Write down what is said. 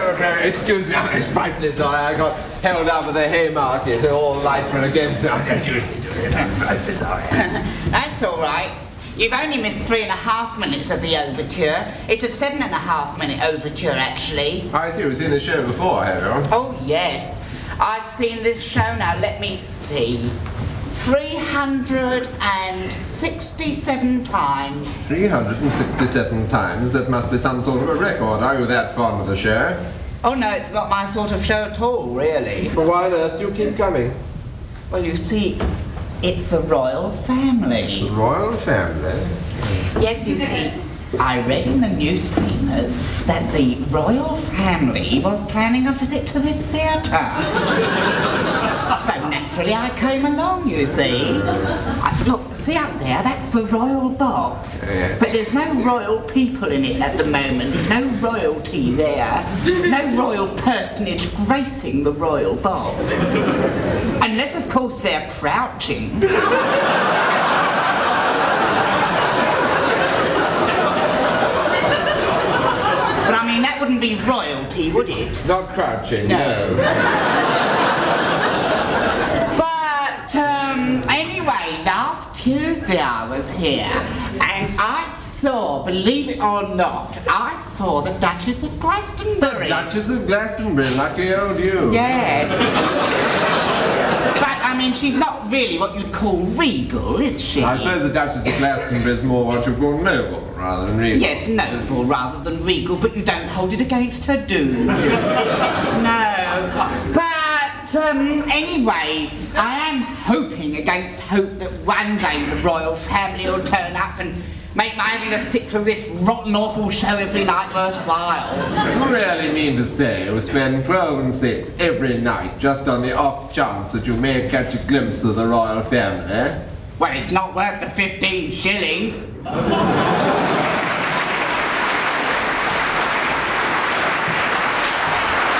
excuse me, it's frightfully sorry. I got held up at the Haymarket and all the lights went against me. I usually do it. I'm frightfully sorry. That's all right. You've only missed 3.5 minutes of the overture. It's a 7.5-minute overture, actually. I see, it was in the show before, have you? Oh, yes. I've seen this show now, let me see. 367 times. 367 times? That must be some sort of a record. Are you that fond of the show? Oh, no, it's not my sort of show at all, really. But why on earth do you keep coming? Well, you see, it's the royal family. The royal family? Yes, you see, I read in the newspapers that the royal family was planning a visit to this theatre. So naturally I came along, you see. Look, see up there, that's the royal box. Yes. But there's no royal people in it at the moment. No royalty there. No royal personage gracing the royal box. Unless, of course, they're crouching. But I mean, that wouldn't be royalty, would it? Not crouching, no. But, anyway, last Tuesday I was here, and I saw, believe it or not, I saw the Duchess of Glastonbury. The Duchess of Glastonbury, lucky old you. Yes. But, I mean, she's not really what you'd call regal, is she? I suppose the Duchess of Glastonbury is more what you call noble rather than regal. Yes, noble rather than regal, but you don't hold it against her, do you? No. But, anyway, I am hoping against hope that one day the royal family will turn up and make my having to sit through this rotten, awful show every night worthwhile. You really mean to say you spend 12 and 6 every night just on the off chance that you may catch a glimpse of the royal family? Well, it's not worth the 15 shillings.